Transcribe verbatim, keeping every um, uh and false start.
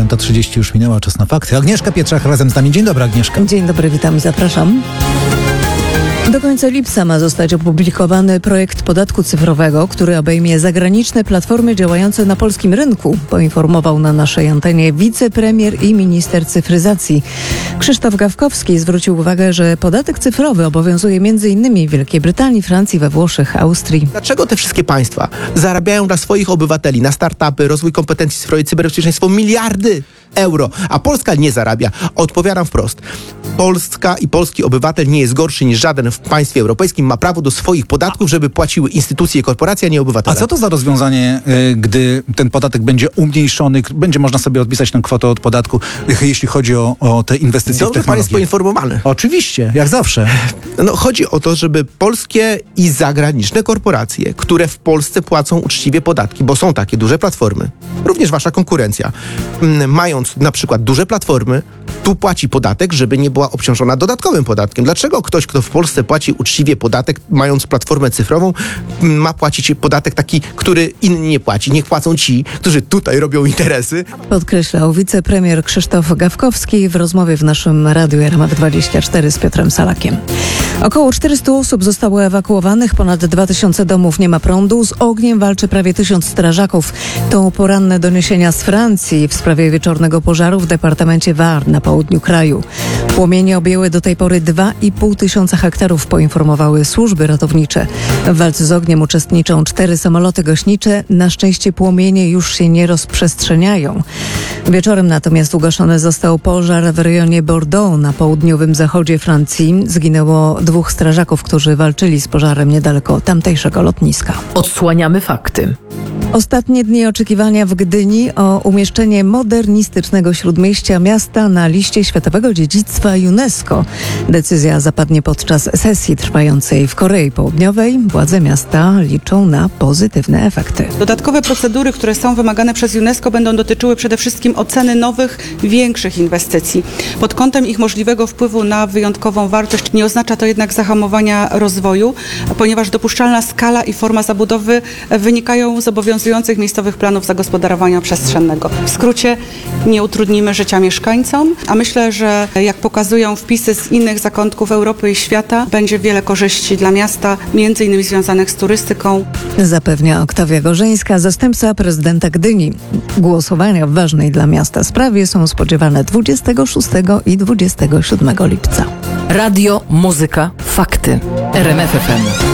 dziewiąta trzydzieści już minęła, czas na fakty. Agnieszka Pietrzak razem z nami. Dzień dobry, Agnieszka. Dzień dobry, witam i zapraszam. Do końca lipca ma zostać opublikowany projekt podatku cyfrowego, który obejmie zagraniczne platformy działające na polskim rynku, poinformował na naszej antenie wicepremier i minister cyfryzacji. Krzysztof Gawkowski zwrócił uwagę, że podatek cyfrowy obowiązuje między innymi w Wielkiej Brytanii, Francji, we Włoszech, Austrii. Dlaczego te wszystkie państwa zarabiają dla swoich obywateli na startupy, rozwój kompetencji cyfrowej, cyberbezpieczeństwo miliardy euro, a Polska nie zarabia? Odpowiadam wprost. Polska i polski obywatel nie jest gorszy niż żaden w państwie europejskim. Ma prawo do swoich podatków, żeby płaciły instytucje i korporacje, a nie obywatele. A co to za rozwiązanie, gdy ten podatek będzie umniejszony, będzie można sobie odpisać tę kwotę od podatku, jeśli chodzi o, o te inwestycje Dobrze, w technologię? pan jest poinformowany. Oczywiście, jak zawsze. No, chodzi o to, żeby polskie i zagraniczne korporacje, które w Polsce płacą uczciwie podatki, bo są takie duże platformy, również wasza konkurencja, m, mając na przykład duże platformy, tu płaci podatek, żeby nie była obciążona dodatkowym podatkiem. Dlaczego ktoś, kto w Polsce płaci uczciwie podatek, mając platformę cyfrową, ma płacić podatek taki, który inni nie płaci? Niech płacą ci, którzy tutaj robią interesy. Podkreślał wicepremier Krzysztof Gawkowski w rozmowie w naszym radiu R M F dwadzieścia cztery z Piotrem Salakiem. Około czterysta osób zostało ewakuowanych, ponad dwa tysiące domów nie ma prądu, z ogniem walczy prawie tysiąc strażaków. To poranne doniesienia z Francji w sprawie wieczornego pożaru w departamencie Var na południu kraju. Płomienie objęły do tej pory dwa i pół tysiąca hektarów, poinformowały służby ratownicze. W walce z ogniem uczestniczą cztery samoloty gaśnicze. Na szczęście płomienie już się nie rozprzestrzeniają. Wieczorem natomiast ugaszony został pożar w rejonie Bordeaux na południowym zachodzie Francji. Zginęło dwóch strażaków, którzy walczyli z pożarem niedaleko tamtejszego lotniska. Odsłaniamy fakty. Ostatnie dni oczekiwania w Gdyni o umieszczenie modernistycznego śródmieścia miasta na liście Światowego Dziedzictwa UNESCO. Decyzja zapadnie podczas sesji trwającej w Korei Południowej. Władze miasta liczą na pozytywne efekty. Dodatkowe procedury, które są wymagane przez UNESCO, będą dotyczyły przede wszystkim oceny nowych, większych inwestycji. Pod kątem ich możliwego wpływu na wyjątkową wartość nie oznacza to jednak zahamowania rozwoju, ponieważ dopuszczalna skala i forma zabudowy wynikają z obowiązujących miejscowych planów zagospodarowania przestrzennego. W skrócie, nie utrudnimy życia mieszkańcom, a myślę, że jak pokazują wpisy z innych zakątków Europy i świata, będzie wiele korzyści dla miasta, między innymi związanych z turystyką. Zapewnia Oktawia Gorzeńska, zastępca prezydenta Gdyni. Głosowania w ważnej dla miasta sprawie są spodziewane dwudziestego szóstego i dwudziestego siódmego lipca. Radio, muzyka, fakty. R M F F M.